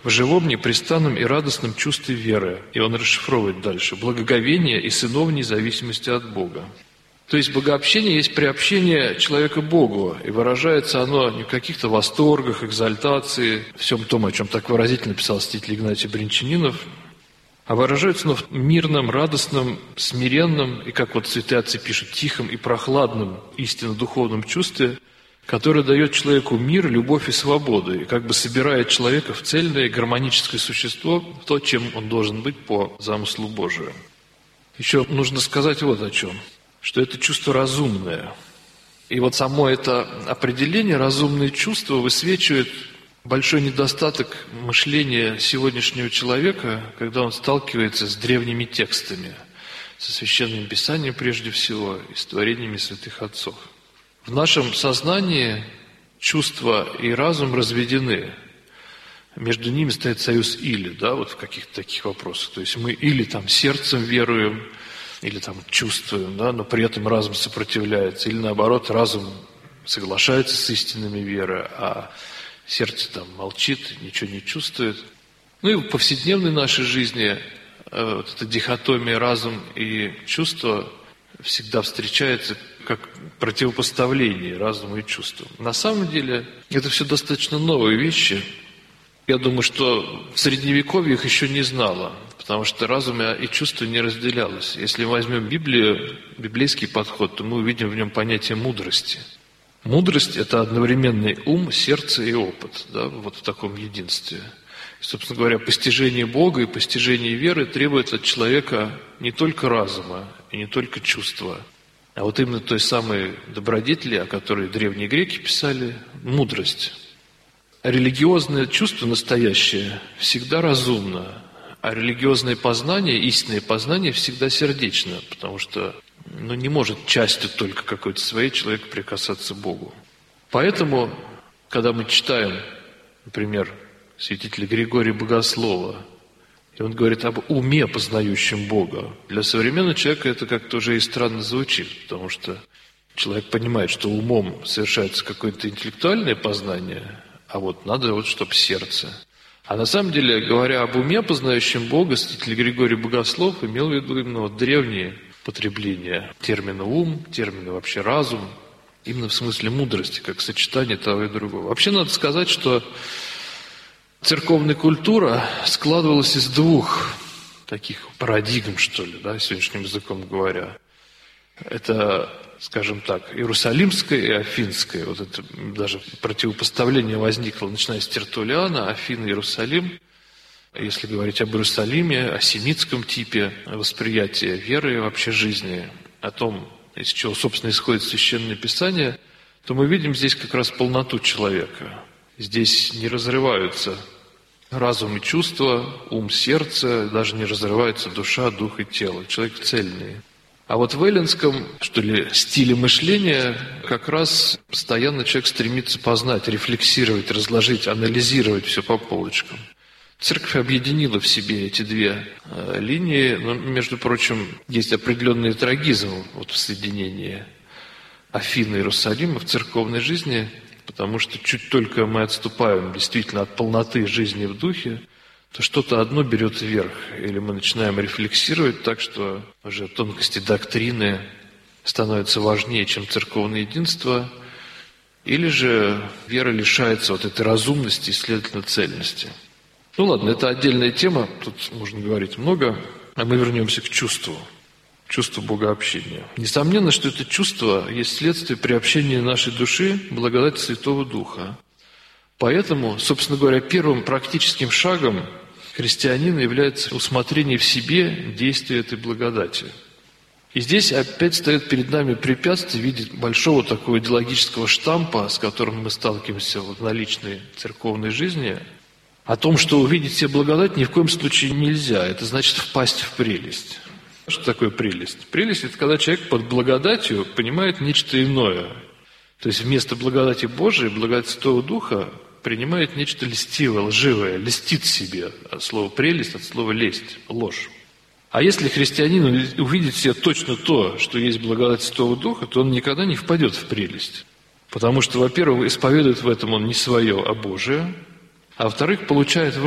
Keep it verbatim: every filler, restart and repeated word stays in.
в живом, непрестанном и радостном чувстве веры. И он расшифровывает дальше. Благоговение и сыновней зависимости от Бога. То есть богообщение есть приобщение человека к Богу, и выражается оно не в каких-то восторгах, экзальтации, всем том, о чем так выразительно писал святитель Игнатий Брянчанинов, а выражается оно в мирном, радостном, смиренном и, как вот святые отцы пишут, тихом и прохладном, истинно духовном чувстве, которое дает человеку мир, любовь и свободу, и как бы собирает человека в цельное гармоническое существо, в то, чем он должен быть по замыслу Божию. Еще нужно сказать вот о чем, что это чувство разумное. И вот само это определение, разумные чувства, высвечивает большой недостаток мышления сегодняшнего человека, когда он сталкивается с древними текстами, со Священным Писанием прежде всего и с творениями святых отцов. В нашем сознании чувства и разум разведены. Между ними стоит союз «или», да, вот в каких-то таких вопросах. То есть мы или там сердцем веруем, или там чувствуем, да, но при этом разум сопротивляется, или наоборот, разум соглашается с истинами веры, а сердце там молчит, ничего не чувствует. Ну и в повседневной нашей жизни э, вот эта дихотомия разум и чувство всегда встречается как противопоставление разуму и чувству. На самом деле это все достаточно новые вещи. Я думаю, что в Средневековье их еще не знало, потому что разум и чувство не разделялось. Если мы возьмем Библию, библейский подход, то мы увидим в нем понятие мудрости. Мудрость – это одновременный ум, сердце и опыт, да, вот в таком единстве. И, собственно говоря, постижение Бога и постижение веры требует от человека не только разума и не только чувства, а вот именно той самой добродетели, о которой древние греки писали, мудрость. Религиозное чувство настоящее всегда разумно, а религиозное познание, истинное познание всегда сердечно, потому что ну, не может частью только какой-то своей человек прикасаться к Богу. Поэтому, когда мы читаем, например, святителя Григория Богослова, и он говорит об уме, познающем Бога, для современного человека это как-то уже и странно звучит, потому что человек понимает, что умом совершается какое-то интеллектуальное познание, а вот надо вот, чтобы сердце. А на самом деле, говоря об уме, познающем Бога, святитель Григорий Богослов имел в виду именно вот древние потребления термина «ум», термина вообще «разум», именно в смысле мудрости, как сочетание того и другого. Вообще надо сказать, что церковная культура складывалась из двух таких парадигм, что ли, да, сегодняшним языком говоря. Это, скажем так, иерусалимская и афинская. Вот это даже противопоставление возникло, начиная с Тертуллиана, Афины, Иерусалим. Если говорить об Иерусалиме, о семитском типе восприятия веры и вообще жизни, о том, из чего, собственно, исходит Священное Писание, то мы видим здесь как раз полноту человека. Здесь не разрываются разум и чувства, ум, сердце, даже не разрываются душа, дух и тело. Человек цельный. А вот в эллинском, что ли, стиле мышления как раз постоянно человек стремится познать, рефлексировать, разложить, анализировать все по полочкам. Церковь объединила в себе эти две э, линии, но, между прочим, есть определенный трагизм вот в соединении Афин и Иерусалима в церковной жизни, потому что чуть только мы отступаем действительно от полноты жизни в духе, то что-то одно берет вверх, или мы начинаем рефлексировать так, что уже тонкости доктрины становятся важнее, чем церковное единство, или же вера лишается вот этой разумности и, следовательно, цельности. Ну ладно, это отдельная тема, тут можно говорить много, а мы вернемся к чувству, чувству богообщения. Несомненно, что это чувство есть следствие приобщения нашей души благодати Святого Духа. Поэтому, собственно говоря, первым практическим шагом христианина является усмотрение в себе действия этой благодати. И здесь опять стоит перед нами препятствие в виде большого такого идеологического штампа, с которым мы сталкиваемся в наличной церковной жизни, о том, что увидеть себе благодать ни в коем случае нельзя. Это значит впасть в прелесть. Что такое прелесть? Прелесть – это когда человек под благодатью понимает нечто иное. То есть вместо благодати Божией, благодать Святого Духа принимает нечто льстивое, лживое, льстит себе. От слова «прелесть», от слова «лесть», ложь. А если христианин увидит в себе точно то, что есть благодать Святого Духа, то он никогда не впадет в прелесть. Потому что, во-первых, исповедует в этом он не свое, а Божие, а во-вторых, получает в